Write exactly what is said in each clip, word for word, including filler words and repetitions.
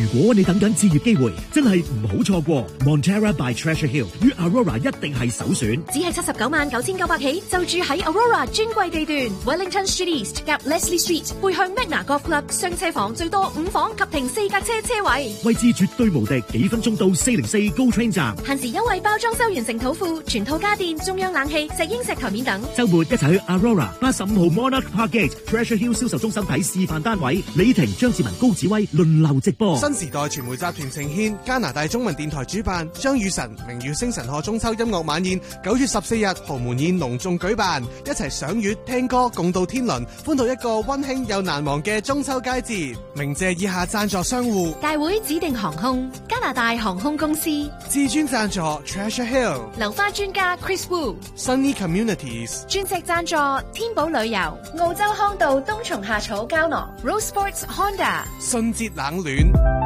如果你等緊置業機會，真係唔好錯過 Montera by Treasure Hill 於 Aurora 一定係首選。 只係七十九萬九千九百起，就住喺 Aurora 尊貴地段 Wellington Street East 夾 Leslie Street， 背向 Magna Golf Club， 雙車房最多五房及停四架車車位， 位置絕對無敵，幾分鐘到四零四 GO Train 站。 限時優惠包裝修完成土庫，全套家電、中央冷氣、石英石台面等。 週末一齊去 Aurora 八十五號 Monarch Park Gate Treasure Hill 銷售中心睇示範單位，李婷、張志文、高子威輪流直播。 新時代傳媒集團呈獻加拿大中文電台主辦張雨晨明月星辰賀中秋音樂晚宴，九月十四日豪門宴隆重舉辦，一齊賞月聽歌共度天倫，歡度一個溫馨又難忘嘅中秋佳節。鳴謝以下贊助商戶： 大會指定航空、加拿大航空公司、 至尊贊助 Treasure Hill、 流花專家 Chris Wu、Sunny Communities、 鑽石贊助天寶旅遊、澳洲康道冬蟲夏草膠囊、Rose Sports Honda、 信節冷暖。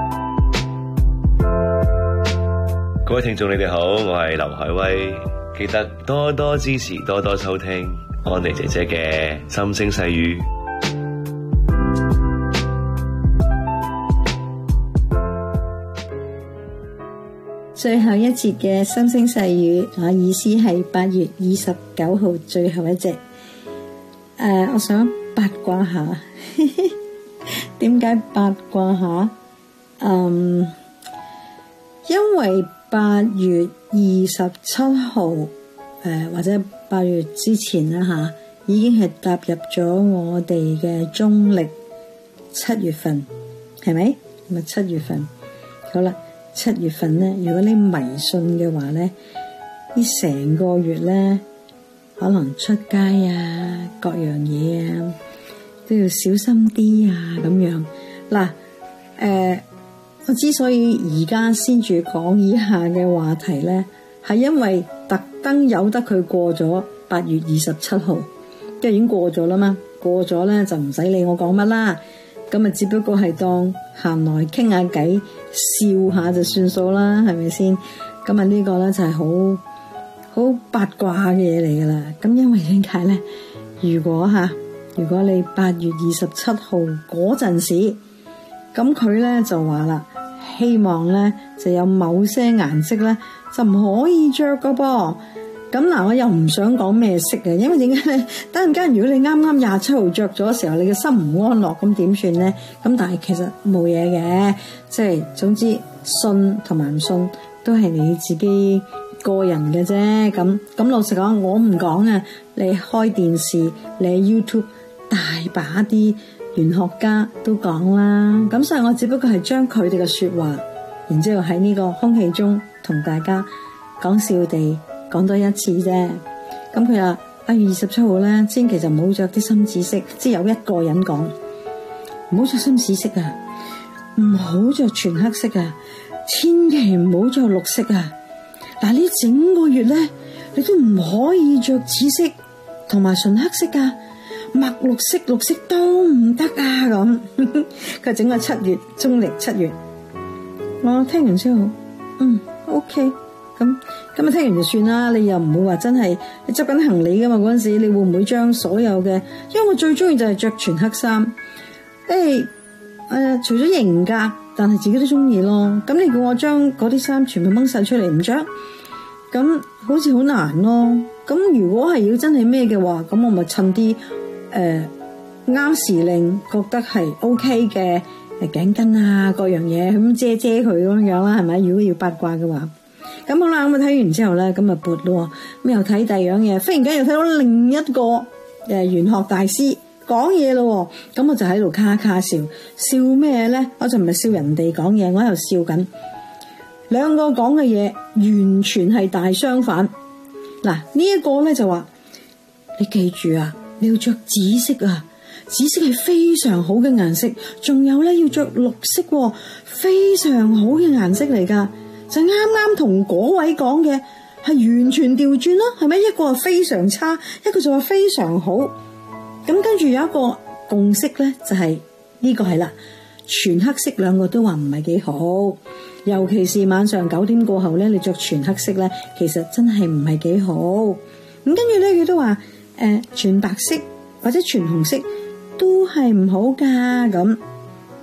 各位聽眾你哋好，我係劉海威，記得多多支持，多多收聽安妮姐姐嘅心聲細語。 最後一節嘅心聲細語，我意思係八月二十九號最後一隻。誒、呃，我想八卦下，點解八卦下？嗯，因為八月二十七號，誒、呃、或者八月之前啦吓，已經係踏入咗我哋嘅農曆七月份，係咪？咁啊七月份，好啦。七月份咧，如果你迷信嘅話咧，呢成個月咧，可能出街啊，各樣嘢啊，都要小心啲啊，咁樣。嗱，誒、呃，我之所以而家先住講以下嘅話題咧，係因為特登由得佢過咗八月二十七號，即係已經過咗啦嘛，過咗咧就唔使理我講乜啦。咁啊，只不過係當閒來傾下偈，笑下就算數啦，係咪先？咁啊，呢個咧就係好好八卦嘅嘢嚟噶啦。咁因為點解咧？如果吓，如果你八月二十七號嗰陣時，咁佢咧就話啦，希望咧就有某些顏色咧就唔可以着噶噃。咁嗱，我又唔想講咩色嘅，因為點解咧？等陣間如果你啱啱廿七號着咗嘅時候，你嘅心唔安樂，咁點算咧？咁但係其實冇嘢嘅，即係總之信同埋唔信都係你自己個人嘅啫。咁咁老實講，我唔講啊。你開電視，你 YouTube 大把啲玄學家都講啦。咁所以我只不過係將佢哋嘅說話，然之後喺呢個空氣中同大家講笑地講多一次啫。咁佢話八月二十七號咧，千祈就唔好着啲深紫色，即係有一個人講唔好着深紫色啊，唔好着全黑色啊，千祈唔好着綠色啊。嗱，呢整個月咧，你都唔可以着紫色同埋純黑色噶，墨綠色、綠色都唔得啊。咁佢整個七月，中曆七月，我聽完之後，嗯 OK。咁咁啊，聽完就算啦。你又唔會話真係你執緊行李噶嘛？嗰陣時你會唔會將所有嘅？因為我最中意就係着全黑衫。誒、欸、誒、呃，除咗型格，但係自己都中意咯。咁你叫我將嗰啲衫全部掹晒出嚟唔着，咁好似好難咯。咁如果係要真係咩嘅話，咁我咪趁啲誒啱時令，覺得係 OK 嘅誒頸巾啊，各樣嘢咁遮遮佢咁樣啦，係咪？如果要八卦嘅話。咁好啦，咁啊睇完之後咧，咁啊撥咯，咁又睇第二樣嘢，忽然間又睇到另一個誒玄學大師講嘢咯，咁我就喺度卡卡笑，笑咩咧？我就唔係笑人哋講嘢，我喺度笑緊，兩個講嘅嘢完全係大相反。嗱，呢一個咧就話，你記住啊，你要着紫色啊，紫色係非常好嘅顏色，仲有咧要着綠色，非常好嘅顏色嚟噶。就啱啱同嗰位講嘅係完全調轉咯，係咪？一個係非常差，一個就話非常好。咁跟住有一個共識咧，就係呢個係啦，全黑色兩個都話唔係幾好，尤其是晚上九點過後咧，你着全黑色咧，其實真係唔係幾好。咁跟住咧，佢都話誒，全白色或者全紅色都係唔好噶。咁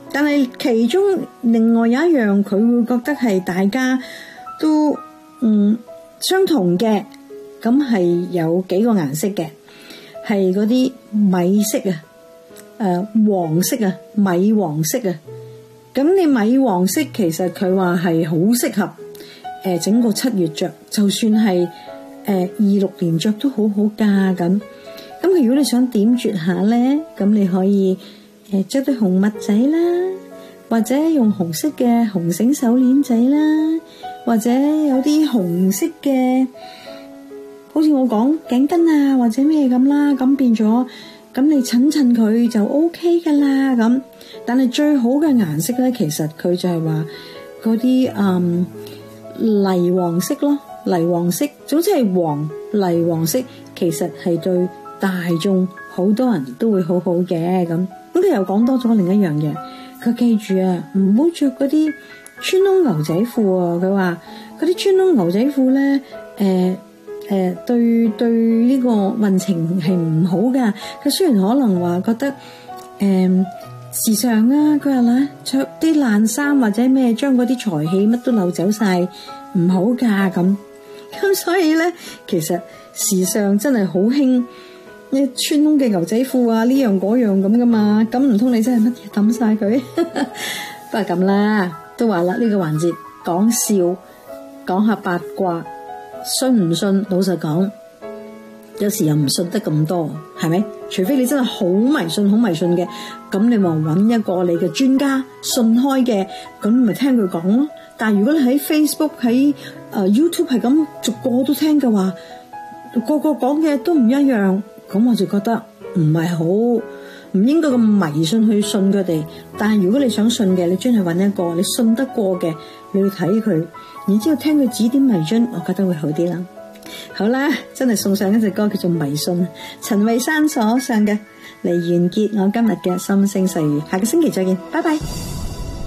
但係其中另外有一樣佢會覺得係大家都嗯相同嘅，咁係有幾個顏色嘅，係嗰啲米色啊，誒、呃、黃色啊，米黃色啊。咁你米黃色其實佢話係好適合誒、呃、整個七月着，就算係誒二六年着都好好㗎咁。咁如果你想點綴下咧，咁你可以誒着對紅襪仔啦，或者用紅色嘅紅繩手鏈仔啦，或者有啲紅色嘅，好似我講頸巾啊或者咩咁啦，咁變咗咁你襯襯佢就 OK 噶啦咁。但係最好嘅顏色咧，其實佢就係話嗰啲嗯泥黃色咯，泥黃色，總之係黃泥黃色，其實係對大眾好多人都會好好嘅咁。咁佢又講多咗另一樣嘢，佢記住啊，唔好着嗰啲穿窿牛仔褲啊。佢話嗰啲穿窿牛仔褲咧，誒誒對對呢個運程係唔好噶。佢雖然可能話覺得誒、呃、時尚啊，佢話啦，着啲爛衫或者咩，將嗰啲財氣乜都漏走晒，唔好噶咁。咁所以咧，其實時尚真係好興一穿窿嘅牛仔褲啊，呢樣嗰樣咁噶嘛。咁唔通你真係乜嘢抌晒佢？不過咁啦，都話啦，呢個環節講笑，講下八卦，信唔信？老實講，有時又唔信得咁多，係咪？除非你真係好迷信、好迷信嘅，咁你咪揾一個你嘅專家信開嘅，咁咪聽佢講咯。但係如果你喺 Facebook 喺誒、呃、YouTube 係咁逐個都聽嘅話，個個講嘅都唔一樣，咁我就覺得唔係好，唔應該咁迷信去信佢哋。但係如果你想信嘅，你專係揾一個你信得過嘅，你要睇佢，然之後聽佢指點迷津，我覺得會好啲啦。好啦，真係送上一隻歌叫做《迷信》，陳慧珊所唱嘅，嚟完結我今日嘅心聲細語。下個星期再見，拜拜。